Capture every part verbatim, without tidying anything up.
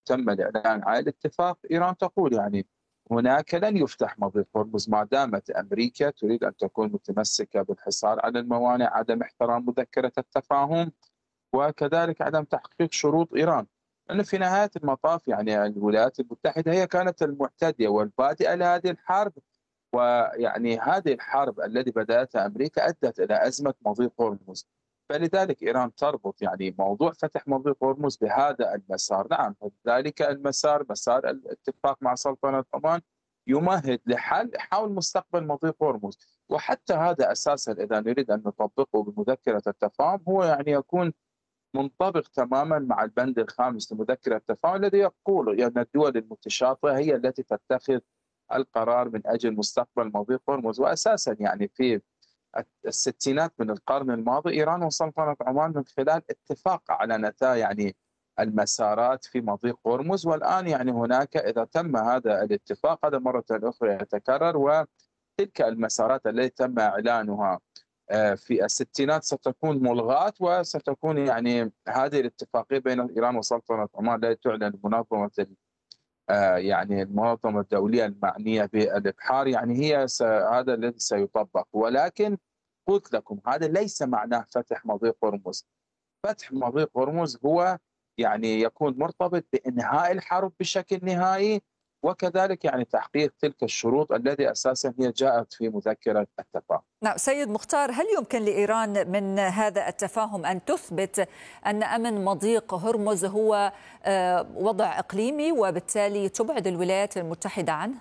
تم الإعلان عن الاتفاق، إيران تقول يعني هناك لن يفتح مضيق هرمز ما دامت أمريكا تريد أن تكون متمسكة بالحصار على الموانئ، عدم احترام مذكرة التفاهم، وكذلك عدم تحقيق شروط إيران. لأن في نهاية المطاف يعني الولايات المتحدة هي كانت المعتدية والبادئة لهذه الحرب، ويعني هذه الحرب التي بدأتها أمريكا أدت إلى أزمة مضيق هرمز. فلذلك إيران تربط يعني موضوع فتح مضيق هرمز بهذا المسار. نعم، ذلك المسار مسار الاتفاق مع سلطنة عمان يمهد لحل حول مستقبل مضيق هرمز. وحتى هذا أساسا إذا نريد أن نطبقه بمذكرة التفاهم هو يعني يكون منطبق تماما مع البند الخامس لمذكرة التفاهم الذي يقول أن الدول المتشاطئة هي التي تتخذ القرار من أجل مستقبل مضيق هرمز. وأساسا يعني في الستينات من القرن الماضي إيران وسلطنة عمان من خلال اتفاق أعلنتا يعني المسارات في مضيق هرمز، والآن يعني هناك إذا تم هذا الاتفاق هذا مرة أخرى يتكرر، وتلك المسارات التي تم إعلانها في الستينات ستكون ملغاة، وستكون يعني هذه الاتفاقية بين إيران وسلطنة عمان التي تعلن منظمة يعني المنظمة الدولية المعنية بالإبحار يعني هي هذا الذي سيطبق. ولكن قلت لكم هذا ليس معناه فتح مضيق هرمز. فتح مضيق هرمز هو يعني يكون مرتبط بإنهاء الحرب بشكل نهائي، وكذلك يعني تحقيق تلك الشروط التي أساسا هي جاءت في مذكرة التفاهم. نعم سيد مختار، هل يمكن لإيران من هذا التفاهم أن تثبت أن أمن مضيق هرمز هو وضع إقليمي وبالتالي تبعد الولايات المتحدة عنه؟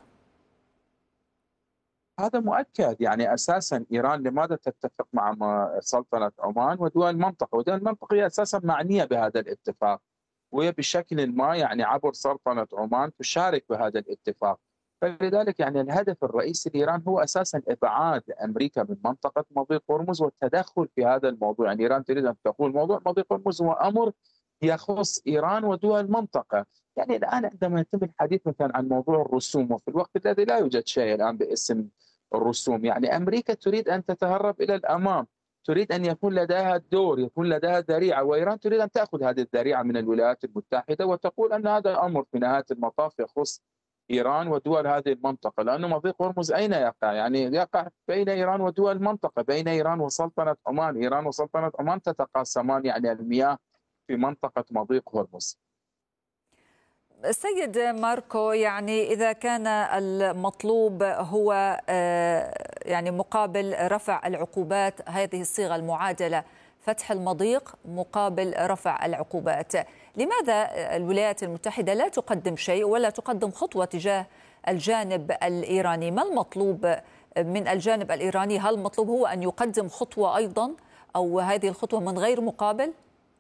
هذا مؤكد. يعني أساسا إيران لماذا تتفق مع سلطنة عمان ودول المنطقة؟ ودول المنطقة هي أساسا معنية بهذا الاتفاق، وهي بشكل ما يعني عبر سلطنة عمان تشارك بهذا الاتفاق. فلذلك يعني الهدف الرئيسي لإيران هو أساسا إبعاد أمريكا من منطقة مضيق هرمز والتدخل في هذا الموضوع. يعني إيران تريد أن تقول موضوع مضيق هرمز هو أمر يخص إيران ودول المنطقة. يعني الآن عندما يتم الحديث مثلا عن موضوع الرسوم، وفي الوقت الذي لا يوجد شيء الآن باسم الرسوم، يعني أمريكا تريد أن تتهرب إلى الأمام، تريد أن يكون لديها الدور، يكون لديها ذريعة، وإيران تريد أن تأخذ هذه الذريعة من الولايات المتحدة وتقول أن هذا أمر في نهاية المطاف يخص إيران ودول هذه المنطقة. لأنه مضيق هرمز أين يقع؟ يعني يقع بين إيران ودول المنطقة، بين إيران وسلطنة عمان. إيران وسلطنة عمان تتقاسمان يعني المياه في منطقة مضيق هرمز. سيد ماركو، يعني إذا كان المطلوب هو يعني مقابل رفع العقوبات، هذه الصيغة المعادلة فتح المضيق مقابل رفع العقوبات، لماذا الولايات المتحدة لا تقدم شيء ولا تقدم خطوة تجاه الجانب الإيراني؟ ما المطلوب من الجانب الإيراني؟ هل المطلوب هو أن يقدم خطوة أيضا أو هذه الخطوة من غير مقابل؟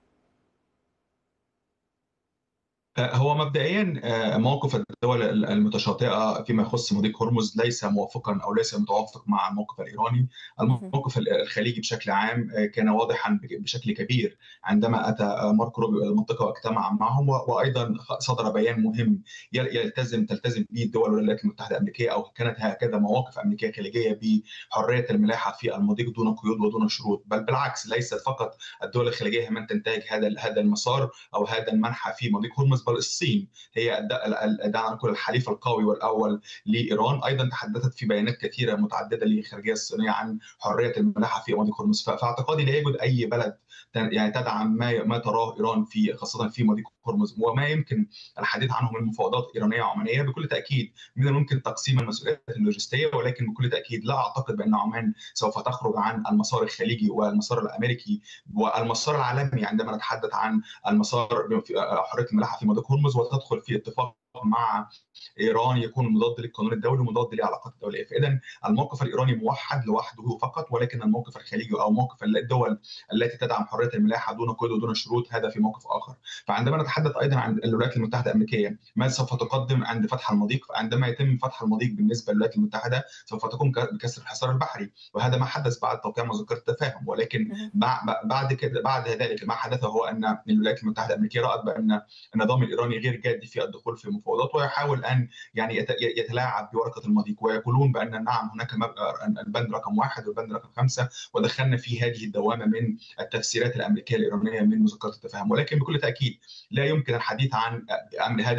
هو مبدئيا موقف الدول المتشاطئه فيما يخص مضيق هرمز ليس موافقا او ليس متوافق مع الموقف الايراني. الموقف الخليجي بشكل عام كان واضحا بشكل كبير عندما اتى ماركو روبيو الى المنطقه واجتمع معهم، وايضا صدر بيان مهم يلتزم تلتزم به الدول والولايات المتحده الامريكيه، او كانت هكذا مواقف امريكيه خليجيه بحريه الملاحه في المضيق دون قيود ودون شروط. بل بالعكس، ليست فقط الدول الخليجيه من تنتهج هذا هذا المسار او هذا المنحى في مضيق هرمز، بل الصين هي دعنا نقول الحليف القوي والاول لايران. ايضا تحدثت في بيانات كثيره متعدده للخارجيه الصينيه عن حريه الملاحه في مضيق هرمز. فاعتقادي لا يوجد اي بلد يعني تدعم ما ما تراه ايران في خاصه في مضيق هرمز، وما يمكن الحديث عنه من مفاوضات ايرانيه وعمانيه. بكل تاكيد من الممكن تقسيم المسؤوليات اللوجستيه، ولكن بكل تاكيد لا اعتقد بان عمان سوف تخرج عن المسار الخليجي والمسار الامريكي والمسار العالمي عندما نتحدث عن المسار حريه الملاحه في مضيق هرمز، وتدخل في اتفاق مع ايران يكون مضاد للقانون الدولي ومضاد للعلاقات الدوليه. فاذا الموقف الايراني موحد لوحده فقط، ولكن الموقف الخليجي او موقف الدول التي تدعم حريه الملاحه دون قيود ودون شروط هذا في موقف اخر. فعندما نتحدث ايضا عن الولايات المتحده الامريكيه ماذا سوف تقدم عند فتح المضيق، فعندما يتم فتح المضيق بالنسبه للولايات المتحده سوف تقوم بكسر الحصار البحري، وهذا ما حدث بعد توقيع مذكره التفاهم. ولكن بعد كده بعد ذلك ما حدث هو ان الولايات المتحده الامريكيه رأت بان النظام الايراني غير جادي في الدخول في المفاوضات، ويحاول ان يعني يتلاعب بورقه المضيق، ويقولون بان نعم هناك البند رقم واحد والبند رقم خمسه، ودخلنا في هذه الدوامه من التفسيرات الامريكيه الايرانيه من مذكره التفاهم. ولكن بكل تاكيد لا يمكن الحديث عن امر هذا